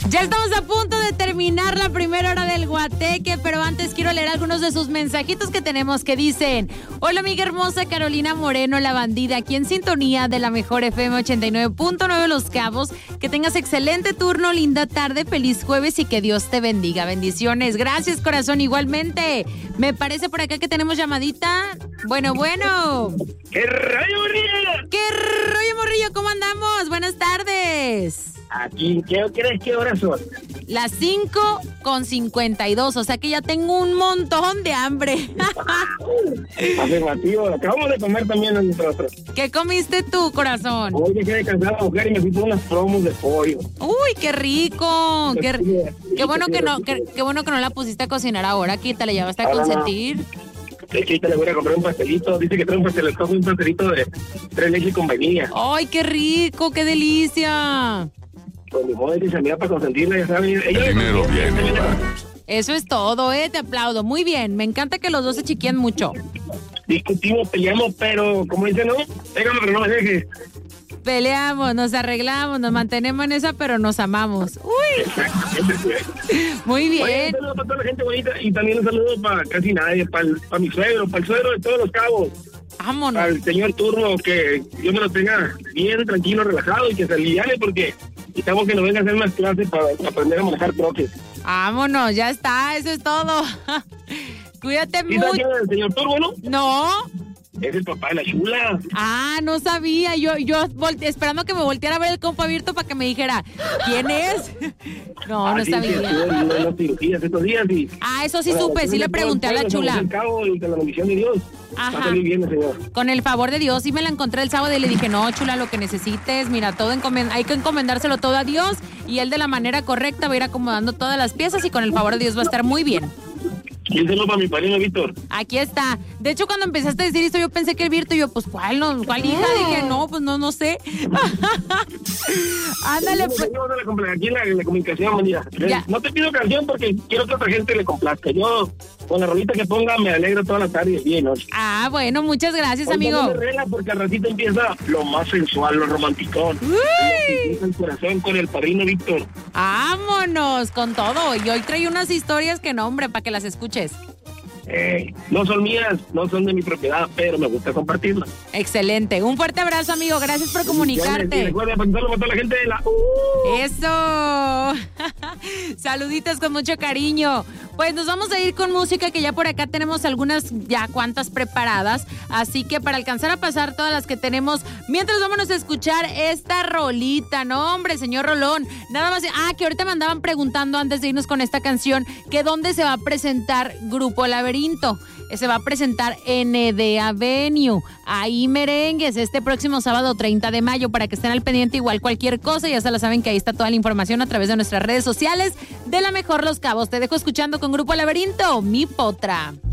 Ya estamos a punto de terminar la primera hora del Guateque, pero antes quiero leer algunos de sus mensajitos que tenemos que dicen: hola amiga hermosa Carolina Moreno, la bandida, aquí en sintonía de la mejor FM 89.9 Los Cabos. Que tengas excelente turno, linda tarde, feliz jueves y que Dios te bendiga. Bendiciones. Gracias, corazón, igualmente. Me parece por acá que tenemos llamadita. Bueno. ¡Qué rollo, Morrillo! ¿Qué rollo, Morrillo? ¿Cómo andamos? Buenas tardes. Aquí, ¿qué crees que horas son? Las 5:52, o sea que ya tengo un montón de hambre. Afirmativo, acabamos de comer también nosotros. ¿Qué comiste tú, corazón? Hoy me quedé cansada, mujer, y me fui por unas promos de pollo. Uy, qué rico. Qué bueno que no la pusiste a cocinar ahora, aquí te la llevaste a consentir. De hecho, ahorita le voy a comprar un pastelito. Dice que trae un pastelito de 3 leches con vainilla. ¡Ay, qué rico! ¡Qué delicia! Con limón y semilla para consentirla, ya saben. El dinero viene, va. Eso es todo, te aplaudo. Muy bien, me encanta que los dos se chiquien mucho. Discutimos, peleamos, pero como dice, no, pégame, pero no me dejes. Peleamos, nos arreglamos, nos mantenemos en esa, pero nos amamos. ¡Uy! Muy bien. Oye, un saludo para toda la gente bonita y también un saludo para casi nadie, para mi suegro, para el suegro de todos los cabos. Vámonos. Al señor Turbo, que Dios me lo tenga bien, tranquilo, relajado y que se aliviane porque necesitamos que nos venga a hacer más clases para aprender a manejar troques. Vámonos, ya está, eso es todo. Cuídate ¿Sí mucho. sabes el señor Turbo, no? No. Es el papá de la chula. Ah, no sabía. Yo esperando que me volteara a ver el compa abierto para que me dijera, ¿quién es? No Sí, sabía. las cirugías estos días y... Eso sí supe, sí le pregunté a la chula. Y con la bendición de Dios. Ajá. Va a salir bien, señor. Con el favor de Dios, sí me la encontré el sábado y le dije, no, chula, lo que necesites, mira, hay que encomendárselo todo a Dios y él de la manera correcta va a ir acomodando todas las piezas y con el favor de Dios va a estar muy bien. Y un saludo para mi padrino Víctor. Aquí está. De hecho, cuando empezaste a decir esto, yo pensé que el Virto, yo, pues, ¿cuál hija? Dije, no, pues, no sé. Ándale, pues. Aquí en la comunicación, manía. No te pido canción porque quiero que otra gente le complazca. Yo, con la rolita que ponga, me alegro toda la tarde y bien noche. Ah, bueno, muchas gracias, Hoy amigo. no me regla porque al ratito empieza lo más sensual, lo romanticón. ¡Uy! El corazón con el padrino Víctor. Vámonos con todo. Y hoy trae unas historias que no, hombre, para que las escuches. No son mías, no son de mi propiedad, pero me gusta compartirlas. Excelente. Un fuerte abrazo, amigo. Gracias por comunicarte. Y recuerda apuntarlo para toda la gente de la... ¡Eso! Saluditos con mucho cariño. Pues nos vamos a ir con música, que ya por acá tenemos algunas, ya cuantas preparadas. Así que para alcanzar a pasar todas las que tenemos, mientras vámonos a escuchar esta rolita. No, hombre, señor Rolón. Nada más, que ahorita me andaban preguntando antes de irnos con esta canción, que dónde se va a presentar Grupo Laberinto. Se va a presentar en The Avenue, ahí merengues, este próximo sábado 30 de mayo, para que estén al pendiente. Igual cualquier cosa, ya se la saben que ahí está toda la información a través de nuestras redes sociales de La Mejor Los Cabos. Te dejo escuchando con Grupo Laberinto, Mi Potra.